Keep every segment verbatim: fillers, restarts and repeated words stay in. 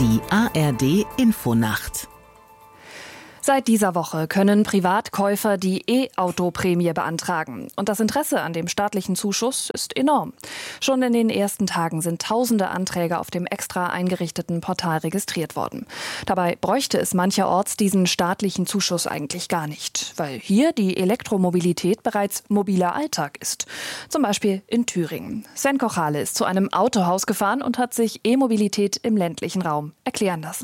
Die A R D-Infonacht. Seit dieser Woche können Privatkäufer die E-Auto-Prämie beantragen. Und das Interesse an dem staatlichen Zuschuss ist enorm. Schon in den ersten Tagen sind tausende Anträge auf dem extra eingerichteten Portal registriert worden. Dabei bräuchte es mancherorts diesen staatlichen Zuschuss eigentlich gar nicht, weil hier die Elektromobilität bereits mobiler Alltag ist. Zum Beispiel in Thüringen. Sven Kochale ist zu einem Autohaus gefahren und hat sich E-Mobilität im ländlichen Raum erklären lassen.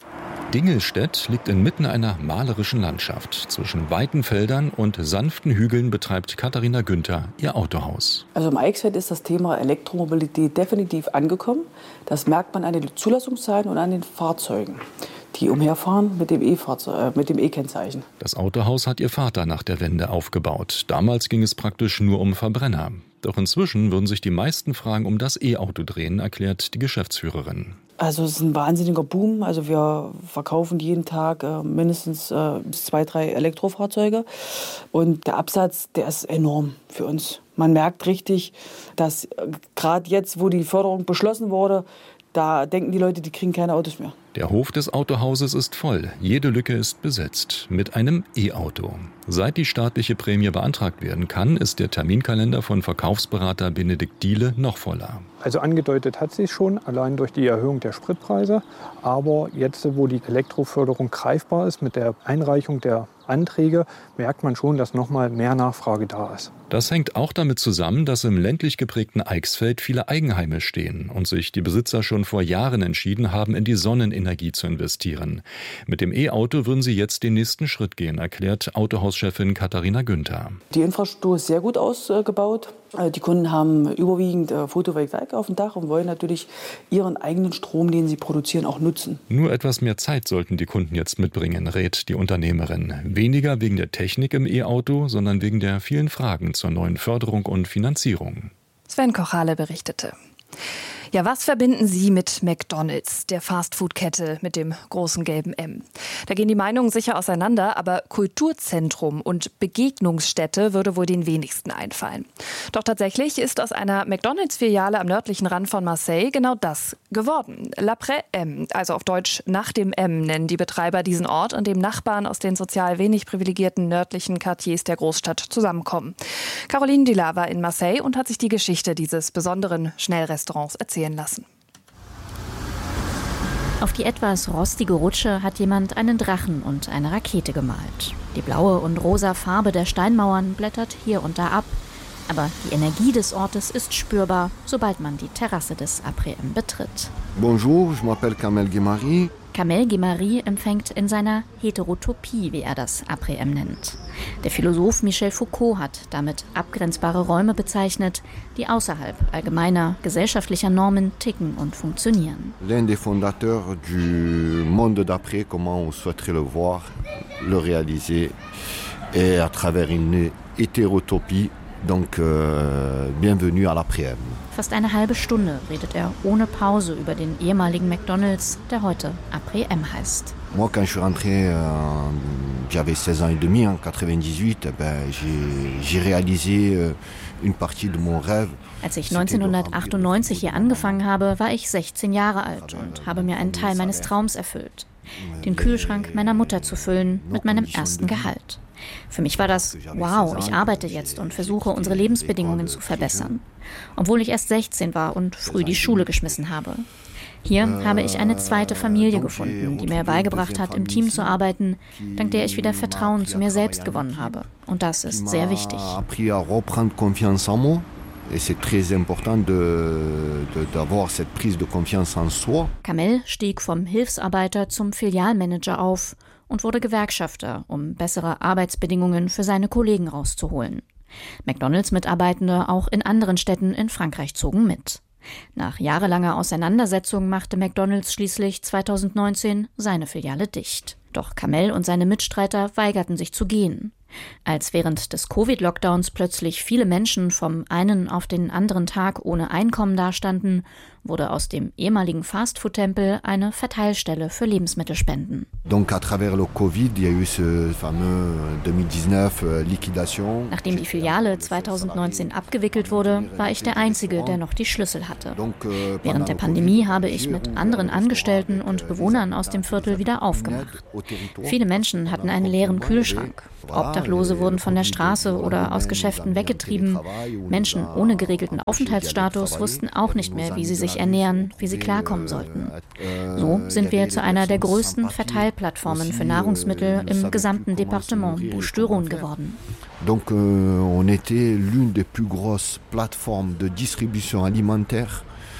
Dingelstedt liegt inmitten einer malerischen Landschaft. Zwischen weiten Feldern und sanften Hügeln betreibt Katharina Günther ihr Autohaus. Also im Eichsfeld ist das Thema Elektromobilität definitiv angekommen. Das merkt man an den Zulassungszahlen und an den Fahrzeugen, die umherfahren mit dem E-Fahrzeug, äh, mit dem E-Kennzeichen. Das Autohaus hat ihr Vater nach der Wende aufgebaut. Damals ging es praktisch nur um Verbrenner. Doch inzwischen würden sich die meisten Fragen um das E-Auto drehen, erklärt die Geschäftsführerin. Also es ist ein wahnsinniger Boom. Also wir verkaufen jeden Tag äh, mindestens äh, zwei, drei Elektrofahrzeuge. Und der Absatz, der ist enorm für uns. Man merkt richtig, dass äh, gerade jetzt, wo die Förderung beschlossen wurde, da denken die Leute, die kriegen keine Autos mehr. Der Hof des Autohauses ist voll. Jede Lücke ist besetzt mit einem E-Auto. Seit die staatliche Prämie beantragt werden kann, ist der Terminkalender von Verkaufsberater Benedikt Diele noch voller. Also angedeutet hat sich schon, allein durch die Erhöhung der Spritpreise. Aber jetzt, wo die Elektroförderung greifbar ist mit der Einreichung der Anträge, merkt man schon, dass noch mal mehr Nachfrage da ist. Das hängt auch damit zusammen, dass im ländlich geprägten Eichsfeld viele Eigenheime stehen und sich die Besitzer schon vor Jahren entschieden haben, in die Sonnenenergie zu investieren. Mit dem E-Auto würden sie jetzt den nächsten Schritt gehen, erklärt Autohauschefin Katharina Günther. Die Infrastruktur ist sehr gut ausgebaut. Die Kunden haben überwiegend Photovoltaik auf dem Dach und wollen natürlich ihren eigenen Strom, den sie produzieren, auch nutzen. Nur etwas mehr Zeit sollten die Kunden jetzt mitbringen, rät die Unternehmerin. Weniger wegen der Technik im E-Auto, sondern wegen der vielen Fragen zur neuen Förderung und Finanzierung. Sven Kochale berichtete. Ja, was verbinden Sie mit McDonald's, der Fastfood-Kette mit dem großen gelben M? Da gehen die Meinungen sicher auseinander, aber Kulturzentrum und Begegnungsstätte würde wohl den wenigsten einfallen. Doch tatsächlich ist aus einer McDonald's-Filiale am nördlichen Rand von Marseille genau das geworden. L'Après M, also auf Deutsch nach dem M, nennen die Betreiber diesen Ort, an dem Nachbarn aus den sozial wenig privilegierten nördlichen Quartiers der Großstadt zusammenkommen. Caroline Dillard war in Marseille und hat sich die Geschichte dieses besonderen Schnellrestaurants erzählt lassen. Auf die etwas rostige Rutsche hat jemand einen Drachen und eine Rakete gemalt. Die blaue und rosa Farbe der Steinmauern blättert hier und da ab. Aber die Energie des Ortes ist spürbar, sobald man die Terrasse des Après M betritt. Bonjour, je m'appelle Kamel Guémari. Kamel Guémari empfängt in seiner Heterotopie, wie er das Après M nennt. Der Philosoph Michel Foucault hat damit abgrenzbare Räume bezeichnet, die außerhalb allgemeiner gesellschaftlicher Normen ticken und funktionieren. L'un des fondateurs du monde d'après, comment on souhaiterait le voir, le réaliser, et à travers une hétérotopie. Donc, euh, bienvenue à l'Après M. Fast eine halbe Stunde redet er ohne Pause über den ehemaligen McDonald's, der heute Après M heißt. Moi, quand je suis rentré, euh, j'avais seize ans et demi, en quatre-vingt-dix-huit, ben, j'ai, j'ai réalisé euh, une partie de mon rêve. Als ich neunzehnhundertachtundneunzig hier angefangen habe, war ich sechzehn Jahre alt und habe mir einen Teil meines Traums erfüllt. Den Kühlschrank meiner Mutter zu füllen mit meinem ersten Gehalt. Für mich war das, wow, ich arbeite jetzt und versuche, unsere Lebensbedingungen zu verbessern. Obwohl ich erst sechzehn war und früh die Schule geschmissen habe. Hier habe ich eine zweite Familie gefunden, die mir beigebracht hat, im Team zu arbeiten, dank der ich wieder Vertrauen zu mir selbst gewonnen habe. Und das ist sehr wichtig. Et c'est très important de, de, d'avoir cette prise de confiance en soi. Kamel stieg vom Hilfsarbeiter zum Filialmanager auf und wurde Gewerkschafter, um bessere Arbeitsbedingungen für seine Kollegen rauszuholen. McDonald's-Mitarbeitende auch in anderen Städten in Frankreich zogen mit. Nach jahrelanger Auseinandersetzung machte McDonald's schließlich zweitausendneunzehn seine Filiale dicht. Doch Kamel und seine Mitstreiter weigerten sich zu gehen. Als während des Covid-Lockdowns plötzlich viele Menschen vom einen auf den anderen Tag ohne Einkommen dastanden, wurde aus dem ehemaligen Fastfood-Tempel eine Verteilstelle für Lebensmittelspenden. Donc à travers le Covid, il y a eu ce fameux zwanzig neunzehn Liquidation. Nachdem die Filiale zweitausendneunzehn abgewickelt wurde, war ich der Einzige, der noch die Schlüssel hatte. Während der Pandemie habe ich mit anderen Angestellten und Bewohnern aus dem Viertel wieder aufgemacht. Viele Menschen hatten einen leeren Kühlschrank. Obdachlose wurden von der Straße oder aus Geschäften weggetrieben. Menschen ohne geregelten Aufenthaltsstatus wussten auch nicht mehr, wie sie sich ernähren, wie sie klarkommen sollten. So sind wir zu einer der größten Verteilplattformen für Nahrungsmittel im gesamten Departement Bouches-du-Rhône geworden. Donc euh, on était l'une des plus grosses plateformes de distribution alimentaire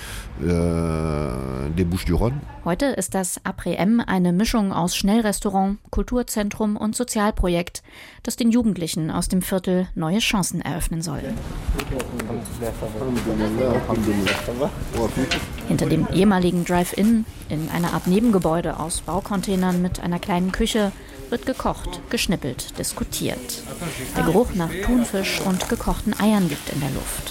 des Bouches-du-Rhône. Heute ist das Après-M eine Mischung aus Schnellrestaurant, Kulturzentrum und Sozialprojekt, das den Jugendlichen aus dem Viertel neue Chancen eröffnen soll. Hinter dem ehemaligen Drive-In, in einer Art Nebengebäude aus Baucontainern mit einer kleinen Küche, wird gekocht, geschnippelt, diskutiert. Der Geruch nach Thunfisch und gekochten Eiern liegt in der Luft.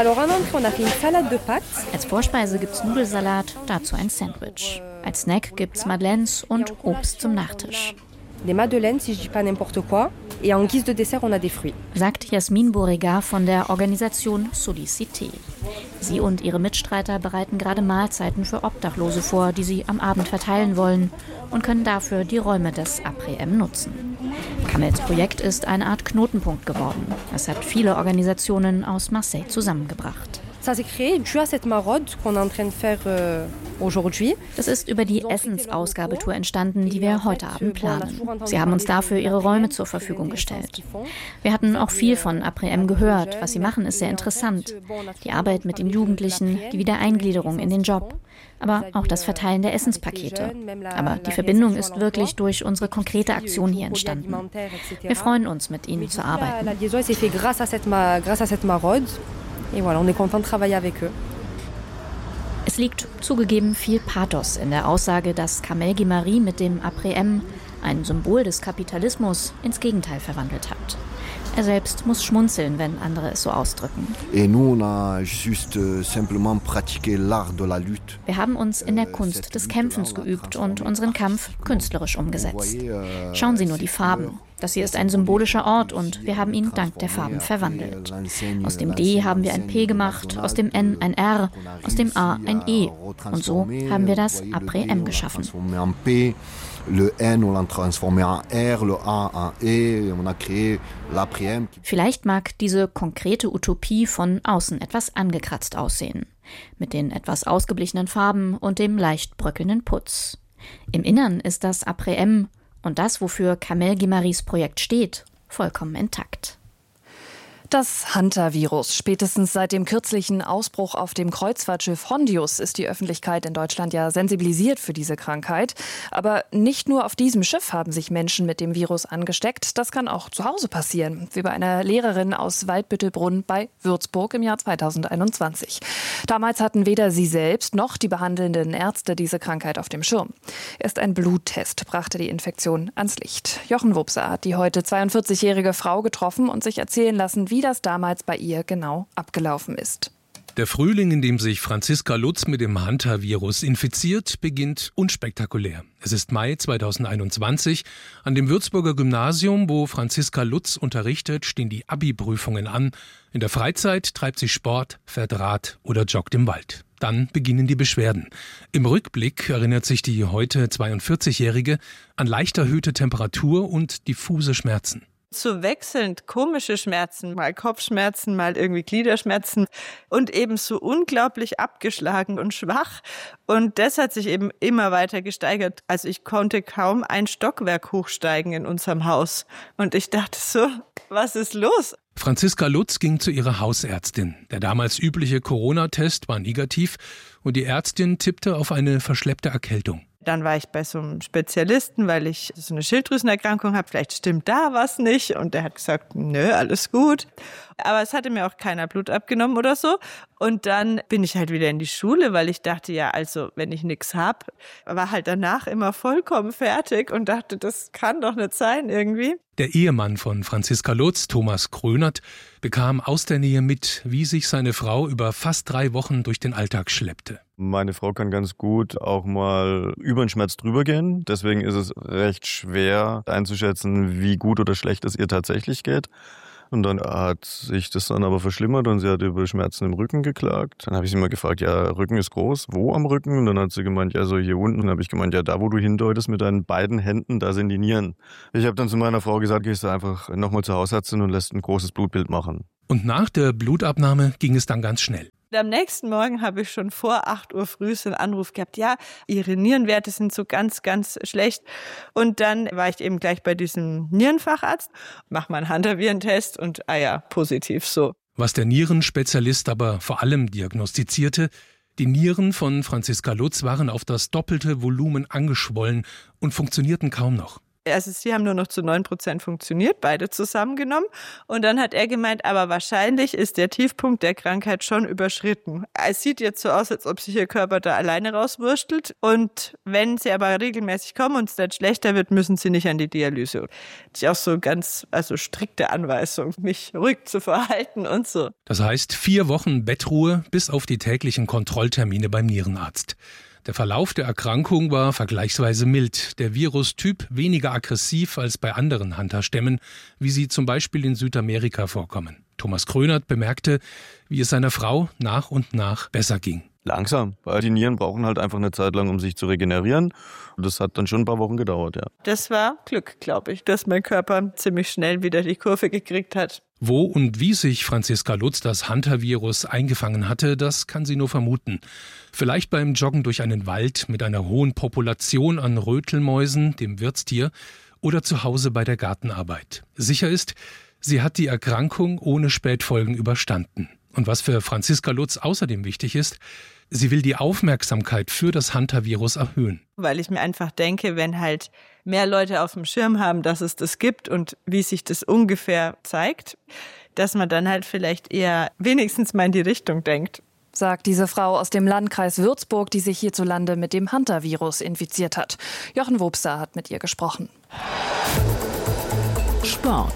Als Vorspeise gibt's Nudelsalat, dazu ein Sandwich. Als Snack gibt's Madeleines und Obst zum Nachtisch. Des madeleines, si je dis pas n'importe quoi. Et en guise de dessert, on a des fruits. Sagt Jasmin Beauregard von der Organisation Solicité. Sie und ihre Mitstreiter bereiten gerade Mahlzeiten für Obdachlose vor, die sie am Abend verteilen wollen und können dafür die Räume des Après-M nutzen. Kamels Projekt ist eine Art Knotenpunkt geworden. Es hat viele Organisationen aus Marseille zusammengebracht. Ça s'est créé dû à cette maraude qu'on est en train de faire euh, aujourd'hui. Das ist über die Essensausgabetour entstanden, die wir heute Abend planen. Sie haben uns dafür ihre Räume zur Verfügung gestellt. Wir hatten auch viel von Après-M gehört. Was sie machen, ist sehr interessant. Die Arbeit mit den Jugendlichen, die Wiedereingliederung in den Job. Aber auch das Verteilen der Essenspakete. Aber die Verbindung ist wirklich durch unsere konkrete Aktion hier entstanden. Wir freuen uns, mit ihnen zu arbeiten. Es liegt zugegeben viel Pathos in der Aussage, dass Kamel Guimari mit dem Après-M ein Symbol des Kapitalismus ins Gegenteil verwandelt hat. Er selbst muss schmunzeln, wenn andere es so ausdrücken. Wir haben uns in der Kunst des Kämpfens geübt und unseren Kampf künstlerisch umgesetzt. Schauen Sie nur die Farben. Das hier ist ein symbolischer Ort und wir haben ihn dank der Farben verwandelt. Aus dem D haben wir ein P gemacht, aus dem N ein R, aus dem A ein E. Und so haben wir das Après-M geschaffen. Le N, on l'a transformé en R, le A en E, on a créé l'Après-M. Vielleicht mag diese konkrete Utopie von außen etwas angekratzt aussehen. Mit den etwas ausgeblichenen Farben und dem leicht bröckelnden Putz. Im Innern ist das Après-M und das, wofür Kamel Guimaris Projekt steht, vollkommen intakt. Das Hantavirus. Spätestens seit dem kürzlichen Ausbruch auf dem Kreuzfahrtschiff Hondius ist die Öffentlichkeit in Deutschland ja sensibilisiert für diese Krankheit. Aber nicht nur auf diesem Schiff haben sich Menschen mit dem Virus angesteckt. Das kann auch zu Hause passieren, wie bei einer Lehrerin aus Waldbüttelbrunn bei Würzburg im Jahr zweitausendeinundzwanzig. Damals hatten weder sie selbst noch die behandelnden Ärzte diese Krankheit auf dem Schirm. Erst ein Bluttest brachte die Infektion ans Licht. Jochen Wupser hat die heute zweiundvierzigjährige Frau getroffen und sich erzählen lassen, wie das damals bei ihr genau abgelaufen ist. Der Frühling, in dem sich Franziska Lutz mit dem Hantavirus infiziert, beginnt unspektakulär. Es ist Mai zweitausendeinundzwanzig. An dem Würzburger Gymnasium, wo Franziska Lutz unterrichtet, stehen die Abi-Prüfungen an. In der Freizeit treibt sie Sport, fährt Rad oder joggt im Wald. Dann beginnen die Beschwerden. Im Rückblick erinnert sich die heute zweiundvierzigjährige an leicht erhöhte Temperatur und diffuse Schmerzen. So wechselnd komische Schmerzen, mal Kopfschmerzen, mal irgendwie Gliederschmerzen und eben so unglaublich abgeschlagen und schwach. Und das hat sich eben immer weiter gesteigert. Also ich konnte kaum ein Stockwerk hochsteigen in unserem Haus. Und ich dachte so, was ist los? Franziska Lutz ging zu ihrer Hausärztin. Der damals übliche Corona-Test war negativ und die Ärztin tippte auf eine verschleppte Erkältung. Dann war ich bei so einem Spezialisten, weil ich so eine Schilddrüsenerkrankung habe. Vielleicht stimmt da was nicht. Und der hat gesagt, nö, alles gut. Aber es hatte mir auch keiner Blut abgenommen oder so. Und dann bin ich halt wieder in die Schule, weil ich dachte, ja, also wenn ich nichts habe, war halt danach immer vollkommen fertig und dachte, das kann doch nicht sein irgendwie. Der Ehemann von Franziska Lutz, Thomas Krönert, bekam aus der Nähe mit, wie sich seine Frau über fast drei Wochen durch den Alltag schleppte. Meine Frau kann ganz gut auch mal über den Schmerz drüber gehen. Deswegen ist es recht schwer einzuschätzen, wie gut oder schlecht es ihr tatsächlich geht. Und dann hat sich das dann aber verschlimmert und sie hat über Schmerzen im Rücken geklagt. Dann habe ich sie mal gefragt, ja, Rücken ist groß, wo am Rücken? Und dann hat sie gemeint, ja, so hier unten. Und dann habe ich gemeint, ja, da wo du hindeutest mit deinen beiden Händen, da sind die Nieren. Ich habe dann zu meiner Frau gesagt, gehst du einfach nochmal zur Hausärztin und lässt ein großes Blutbild machen. Und nach der Blutabnahme ging es dann ganz schnell. Am nächsten Morgen habe ich schon vor acht Uhr früh einen Anruf gehabt, ja, ihre Nierenwerte sind so ganz, ganz schlecht. Und dann war ich eben gleich bei diesem Nierenfacharzt, mach mal einen Hantavirentest und ah ja, positiv so. Was der Nierenspezialist aber vor allem diagnostizierte, die Nieren von Franziska Lutz waren auf das doppelte Volumen angeschwollen und funktionierten kaum noch. Also sie haben nur noch zu neun Prozent funktioniert, beide zusammengenommen. Und dann hat er gemeint, aber wahrscheinlich ist der Tiefpunkt der Krankheit schon überschritten. Es sieht jetzt so aus, als ob sich ihr Körper da alleine rauswurstelt. Und wenn sie aber regelmäßig kommen und es dann schlechter wird, müssen sie nicht an die Dialyse. Das ist auch so ganz, also strikte Anweisung, mich ruhig zu verhalten und so. Das heißt vier Wochen Bettruhe bis auf die täglichen Kontrolltermine beim Nierenarzt. Der Verlauf der Erkrankung war vergleichsweise mild, der Virustyp weniger aggressiv als bei anderen Hunter-Stämmen, wie sie zum Beispiel in Südamerika vorkommen. Thomas Krönert bemerkte, wie es seiner Frau nach und nach besser ging. Langsam, weil die Nieren brauchen halt einfach eine Zeit lang, um sich zu regenerieren. Und das hat dann schon ein paar Wochen gedauert, ja. Das war Glück, glaube ich, dass mein Körper ziemlich schnell wieder die Kurve gekriegt hat. Wo und wie sich Franziska Lutz das Hunter-Virus eingefangen hatte, das kann sie nur vermuten. Vielleicht beim Joggen durch einen Wald mit einer hohen Population an Rötelmäusen, dem Wirtstier, oder zu Hause bei der Gartenarbeit. Sicher ist, sie hat die Erkrankung ohne Spätfolgen überstanden. Und was für Franziska Lutz außerdem wichtig ist, sie will die Aufmerksamkeit für das Hunter-Virus erhöhen. Weil ich mir einfach denke, wenn halt mehr Leute auf dem Schirm haben, dass es das gibt und wie sich das ungefähr zeigt, dass man dann halt vielleicht eher wenigstens mal in die Richtung denkt. Sagt diese Frau aus dem Landkreis Würzburg, die sich hierzulande mit dem Hunter-Virus infiziert hat. Jochen Wobster hat mit ihr gesprochen. Sport.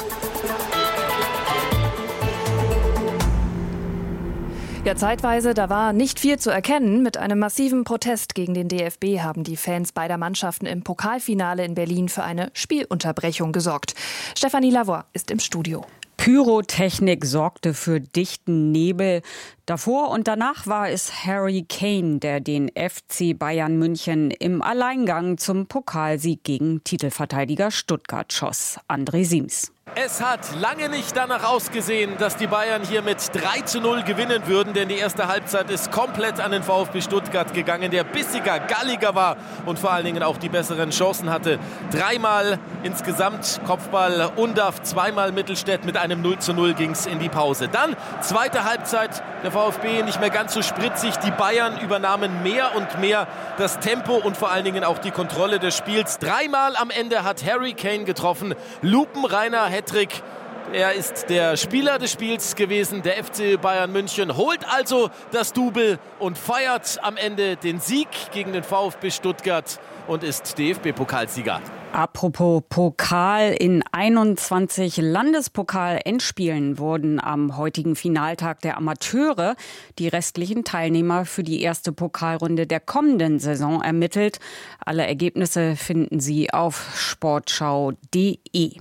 Ja, zeitweise, da war nicht viel zu erkennen. Mit einem massiven Protest gegen den D F B haben die Fans beider Mannschaften im Pokalfinale in Berlin für eine Spielunterbrechung gesorgt. Stefanie Lavoie ist im Studio. Pyrotechnik sorgte für dichten Nebel. Davor und danach war es Harry Kane, der den F C Bayern München im Alleingang zum Pokalsieg gegen Titelverteidiger Stuttgart schoss. André Siems. Es hat lange nicht danach ausgesehen, dass die Bayern hier mit drei zu null gewinnen würden, denn die erste Halbzeit ist komplett an den VfB Stuttgart gegangen, der bissiger, galliger war und vor allen Dingen auch die besseren Chancen hatte. Dreimal insgesamt Kopfball Undaff, zweimal Mittelstädt, mit einem null zu null ging es in die Pause. Dann zweite Halbzeit, der VfB nicht mehr ganz so spritzig, die Bayern übernahmen mehr und mehr das Tempo und vor allen Dingen auch die Kontrolle des Spiels. Dreimal am Ende hat Harry Kane getroffen, lupenreiner Hattrick. Er ist der Spieler des Spiels gewesen. Der F C Bayern München holt also das Double und feiert am Ende den Sieg gegen den VfB Stuttgart und ist D F B-Pokalsieger. Apropos Pokal, in einundzwanzig Landespokal-Endspielen wurden am heutigen Finaltag der Amateure die restlichen Teilnehmer für die erste Pokalrunde der kommenden Saison ermittelt. Alle Ergebnisse finden Sie auf sportschau punkt de.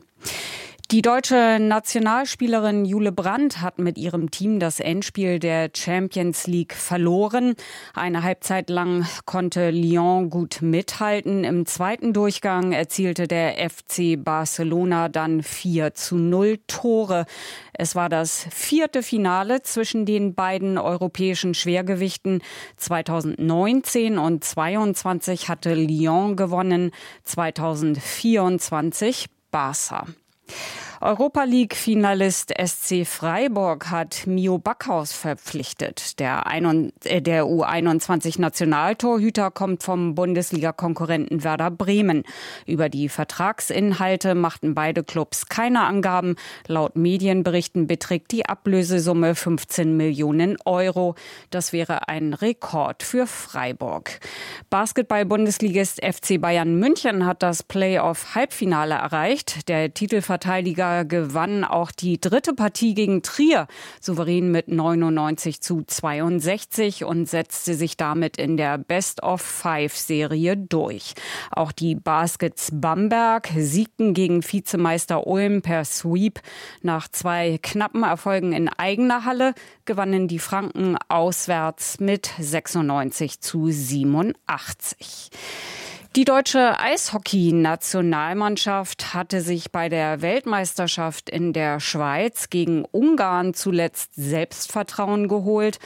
Die deutsche Nationalspielerin Jule Brandt hat mit ihrem Team das Endspiel der Champions League verloren. Eine Halbzeit lang konnte Lyon gut mithalten. Im zweiten Durchgang erzielte der F C Barcelona dann vier zu null Tore. Es war das vierte Finale zwischen den beiden europäischen Schwergewichten. zweitausendneunzehn und zweiundzwanzig hatte Lyon gewonnen, zweitausendvierundzwanzig Barca. Europa League-Finalist S C Freiburg hat Mio Backhaus verpflichtet. Der, der U einundzwanzig-Nationaltorhüter kommt vom Bundesliga-Konkurrenten Werder Bremen. Über die Vertragsinhalte machten beide Clubs keine Angaben. Laut Medienberichten beträgt die Ablösesumme fünfzehn Millionen Euro. Das wäre ein Rekord für Freiburg. Basketball-Bundesligist F C Bayern München hat das Playoff-Halbfinale erreicht. Der Titelverteidiger gewann auch die dritte Partie gegen Trier souverän mit neunundneunzig zu zweiundsechzig und setzte sich damit in der Best-of-Five-Serie durch. Auch die Baskets Bamberg siegten gegen Vizemeister Ulm per Sweep. Nach zwei knappen Erfolgen in eigener Halle gewannen die Franken auswärts mit sechsundneunzig zu siebenundachtzig. Die deutsche Eishockey-Nationalmannschaft hatte sich bei der Weltmeisterschaft in der Schweiz gegen Ungarn zuletzt Selbstvertrauen geholt.